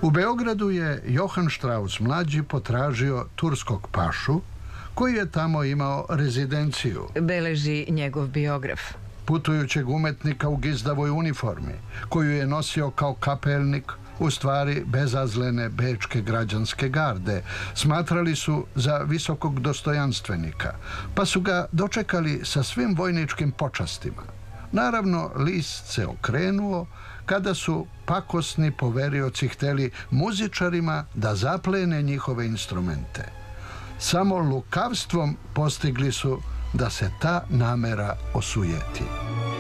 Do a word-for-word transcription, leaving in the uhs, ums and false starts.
U Beogradu je Johann Strauss mlađi potražio turskog pašu, koji je tamo imao rezidenciju. Beleži njegov biograf. Putujućeg umetnika u gizdavoj uniformi, koju je nosio kao kapelnik, u stvari bezazlene bečke građanske garde, smatrali su za visokog dostojanstvenika, pa su ga dočekali sa svim vojničkim počastima. Naravno, list se okrenuo kada su pakosni poverioci hteli muzičarima da zaplene njihove instrumente. Samo lukavstvom postigli su da se ta namera osujeti.